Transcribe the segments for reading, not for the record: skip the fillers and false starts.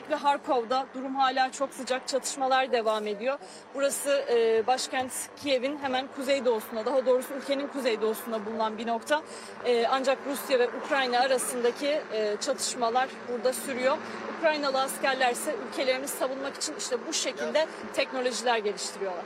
özellikle Harkov'da durum hala çok sıcak, çatışmalar devam ediyor. Burası başkent Kiev'in hemen kuzeydoğusunda, daha doğrusu ülkenin kuzeydoğusunda bulunan bir nokta. Ancak Rusya ve Ukrayna arasındaki çatışmalar burada sürüyor. Ukraynalı askerler ise ülkelerini savunmak için işte bu şekilde teknolojiler geliştiriyorlar.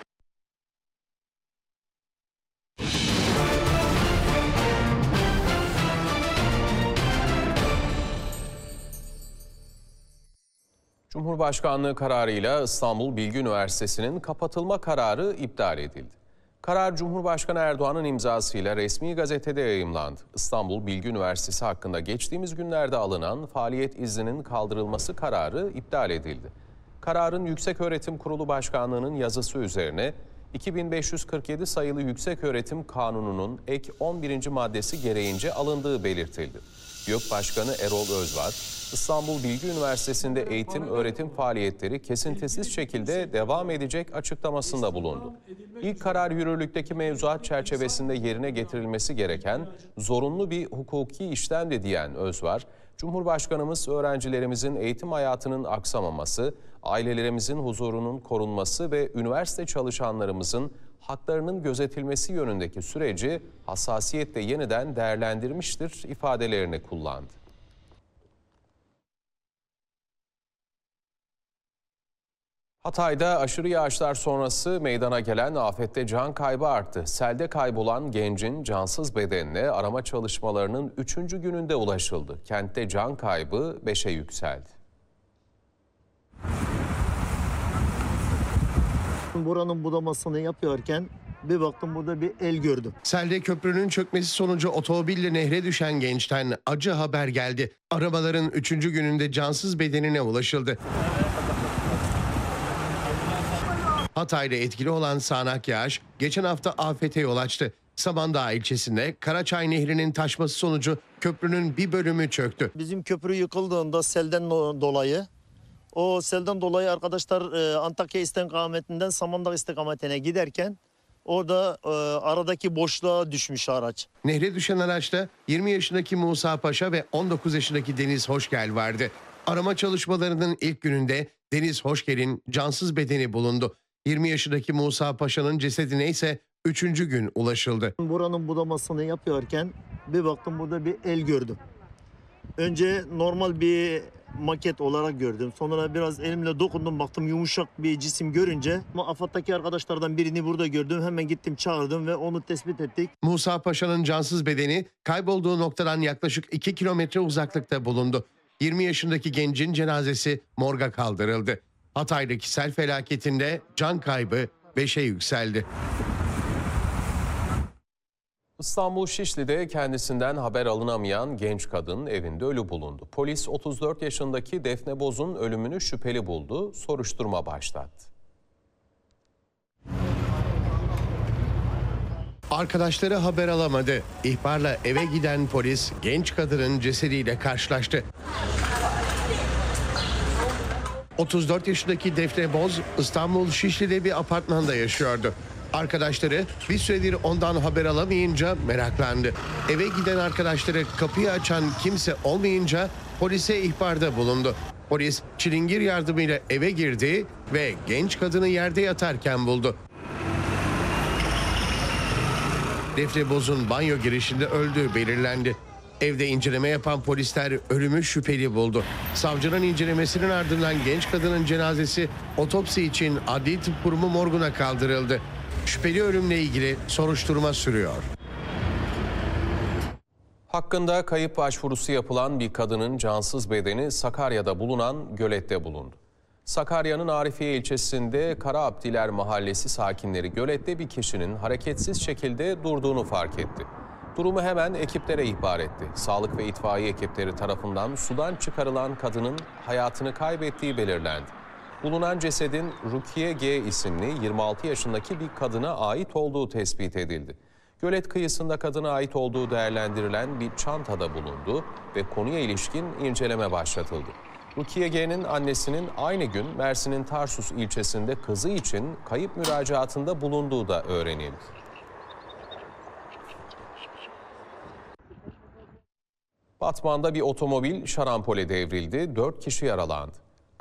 Cumhurbaşkanlığı kararıyla İstanbul Bilgi Üniversitesi'nin kapatılma kararı iptal edildi. Karar Cumhurbaşkanı Erdoğan'ın imzasıyla resmi gazetede yayımlandı. İstanbul Bilgi Üniversitesi hakkında geçtiğimiz günlerde alınan faaliyet izninin kaldırılması kararı iptal edildi. Kararın Yükseköğretim Kurulu Başkanlığı'nın yazısı üzerine 2547 sayılı Yükseköğretim Kanunu'nun ek 11. maddesi gereğince alındığı belirtildi. YÖK Başkanı Erol Özvar, İstanbul Bilgi Üniversitesi'nde eğitim, öğretim faaliyetleri kesintisiz şekilde devam edecek açıklamasında bulundu. İlk karar yürürlükteki mevzuat çerçevesinde yerine getirilmesi gereken zorunlu bir hukuki işlemdi diyen Özvar, Cumhurbaşkanımız öğrencilerimizin eğitim hayatının aksamaması, ailelerimizin huzurunun korunması ve üniversite çalışanlarımızın haklarının gözetilmesi yönündeki süreci hassasiyetle yeniden değerlendirmiştir ifadelerini kullandı. Hatay'da aşırı yağışlar sonrası meydana gelen afette can kaybı arttı. Selde kaybolan gencin cansız bedenine arama çalışmalarının 3. gününde ulaşıldı. Kentte can kaybı 5'e yükseldi. Buranın budamasını yapıyorken bir baktım burada bir el gördüm. Selde köprünün çökmesi sonucu otomobille nehre düşen gençten acı haber geldi. Aramaların 3. gününde cansız bedenine ulaşıldı. Hatay'da etkili olan sağanak yağış geçen hafta afete yol açtı. Samandağ ilçesinde Karaçay Nehri'nin taşması sonucu köprünün bir bölümü çöktü. Bizim köprü yıkıldığında selden dolayı, o selden dolayı arkadaşlar Antakya istikametinden Samandağ istikametine giderken orada aradaki boşluğa düşmüş araç. Nehre düşen araçta 20 yaşındaki Musa Paşa ve 19 yaşındaki Deniz Hoşgel vardı. Arama çalışmalarının ilk gününde Deniz Hoşgel'in cansız bedeni bulundu. 20 yaşındaki Musa Paşa'nın cesedine ise 3. gün ulaşıldı. Buranın budamasını yapıyorken bir baktım burada bir el gördüm. Önce normal bir maket olarak gördüm. Sonra biraz elimle dokundum, baktım yumuşak bir cisim görünce AFAD'daki arkadaşlardan birini burada gördüm. Hemen gittim çağırdım ve onu tespit ettik. Musa Paşa'nın cansız bedeni kaybolduğu noktadan yaklaşık 2 kilometre uzaklıkta bulundu. 20 yaşındaki gencin cenazesi morga kaldırıldı. Hatay'daki sel felaketinde can kaybı 5'e yükseldi. İstanbul Şişli'de kendisinden haber alınamayan genç kadın evinde ölü bulundu. Polis 34 yaşındaki Defne Boz'un ölümünü şüpheli buldu, soruşturma başlattı. Arkadaşları haber alamadı. İhbarla eve giden polis genç kadının cesediyle karşılaştı. 34 yaşındaki Defne Boz İstanbul Şişli'de bir apartmanda yaşıyordu. Arkadaşları bir süredir ondan haber alamayınca meraklandı. Eve giden arkadaşları kapıyı açan kimse olmayınca polise ihbarda bulundu. Polis çilingir yardımıyla eve girdi ve genç kadını yerde yatarken buldu. Defne Boz'un banyo girişinde öldüğü belirlendi. Evde inceleme yapan polisler ölümü şüpheli buldu. Savcının incelemesinin ardından genç kadının cenazesi otopsi için Adli Tıp Kurumu morguna kaldırıldı. Şüpheli ölümle ilgili soruşturma sürüyor. Hakkında kayıp başvurusu yapılan bir kadının cansız bedeni Sakarya'da bulunan gölette bulundu. Sakarya'nın Arifiye ilçesinde Karaabdiler Mahallesi sakinleri gölette bir kişinin hareketsiz şekilde durduğunu fark etti. Durumu hemen ekiplere ihbar etti. Sağlık ve itfaiye ekipleri tarafından sudan çıkarılan kadının hayatını kaybettiği belirlendi. Bulunan cesedin Rukiye G isimli 26 yaşındaki bir kadına ait olduğu tespit edildi. Gölet kıyısında kadına ait olduğu değerlendirilen bir çantada bulundu ve konuya ilişkin inceleme başlatıldı. Rukiye G'nin annesinin aynı gün Mersin'in Tarsus ilçesinde kızı için kayıp müracaatında bulunduğu da öğrenildi. Batman'da bir otomobil şarampole devrildi, 4 kişi yaralandı.